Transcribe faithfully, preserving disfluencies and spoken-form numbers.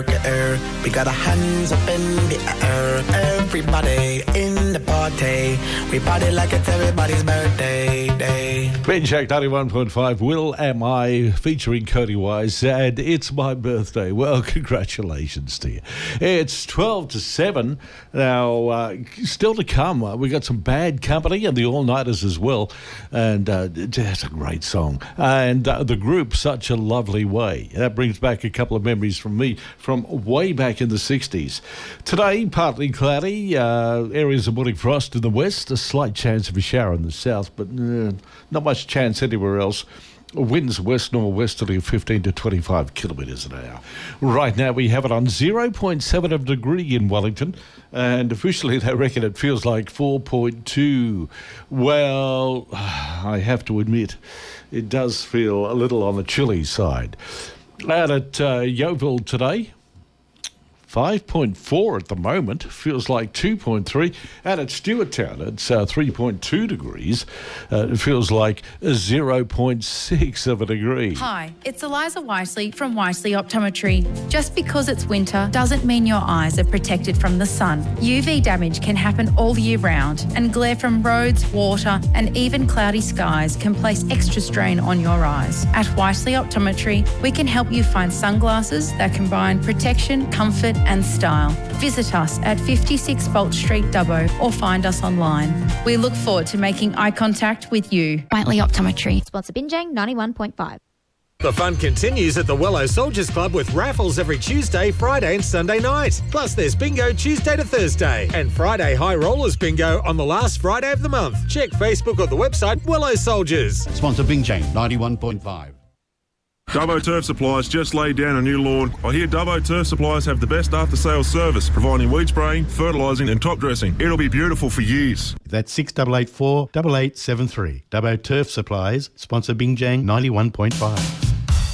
We got our hands up in the air. Everybody in the party. We party like it's everybody's birthday day. Benjack ninety-one point five, Will Am I, featuring Cody Wise, and it's my birthday. Well, congratulations to you. It's twelve to seven. Now, uh, still to come, uh, we got some Bad Company and the All-Nighters as well, and uh, that's a great song. And uh, the group, Such a Lovely Way. That brings back a couple of memories from me from way back in the sixties. Today, partly cloudy, uh, areas of morning frost in the west, a slight chance of a shower in the south, but uh, not much chance anywhere else. Winds west northwesterly of fifteen to twenty-five kilometres an hour. Right now we have it on zero point seven of a degree in Wellington, and officially they reckon it feels like four point two. Well, I have to admit, it does feel a little on the chilly side. Out at uh, Yeovil today, five point four at the moment, feels like two point three. And at Stewarttown, it's uh, three point two degrees. Uh, it feels like zero point six of a degree. Hi, it's Eliza Wisely from Wisely Optometry. Just because it's winter doesn't mean your eyes are protected from the sun. U V damage can happen all year round, and glare from roads, water, and even cloudy skies can place extra strain on your eyes. At Wisely Optometry, we can help you find sunglasses that combine protection, comfort, and style. Visit us at fifty-six Bolt Street, Dubbo, or find us online. We look forward to making eye contact with you. Whiteley Optometry. Sponsor Binjang ninety-one point five. The fun continues at the Wello Soldiers Club with raffles every Tuesday, Friday and Sunday night. Plus there's bingo Tuesday to Thursday and Friday High Rollers bingo on the last Friday of the month. Check Facebook or the website Wello Soldiers. Sponsor Binjang ninety-one point five. Dubbo Turf Supplies just laid down a new lawn. I hear Dubbo Turf Supplies have the best after-sales service, providing weed spraying, fertilising and top dressing. It'll be beautiful for years. That's six eight eight four, eight eight seven three. Dubbo Turf Supplies, sponsor Binjang ninety-one point five.